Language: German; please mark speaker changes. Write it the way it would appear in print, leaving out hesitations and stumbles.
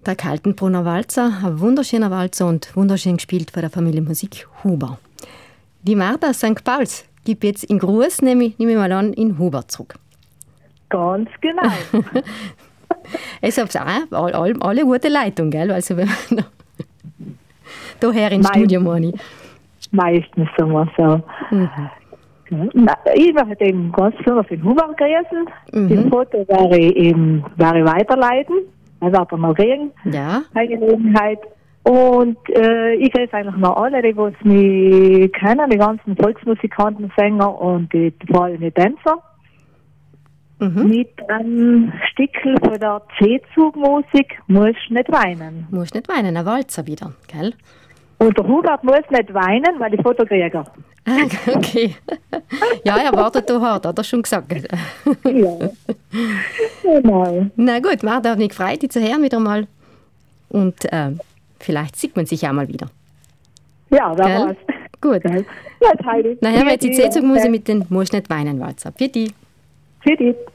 Speaker 1: Der Kaltenbrunner Walzer, ein wunderschöner Walzer und wunderschön gespielt von der Familie Musik Huber. Die Martha aus St. Pauls gibt jetzt in Gruß, nehme ich mal an, in Huber zurück.
Speaker 2: Ganz genau.
Speaker 1: Es hat auch alle gute Leitung, gell? Also wenn man daher ins Studio, meine ich.
Speaker 2: Meistens sagen wir so. Na, ich möchte eben ganz besonders in Huber grüßen. Das Foto werde ich weiterleiten. Das wird er noch kriegen.
Speaker 1: Ja.
Speaker 2: Eine Gelegenheit. Und ich grüße eigentlich noch alle, die mich kennen, die ganzen Volksmusikanten, Sänger und vor allem die Tänzer. Mit einem Stückchen von der C-Zug-Musik «Musst nicht weinen».
Speaker 1: Musst nicht weinen, ein Walzer wieder, gell?
Speaker 2: Und der Hubert muss nicht weinen, weil die Fotokrieger.
Speaker 1: Okay. Ja, er wartet da hart, hat er schon gesagt.
Speaker 2: Ja. Genau.
Speaker 1: Na gut, Martha, hat mich gefreut, dich zu hören wieder mal. Und vielleicht sieht man sich auch mal wieder.
Speaker 2: Ja, wer weiß.
Speaker 1: Gut.
Speaker 2: Ja, Heidi.
Speaker 1: Na, hören wir jetzt die C-Zug-Musik mit den «Musst nicht weinen» Walzer. Für dich.
Speaker 2: Für dich.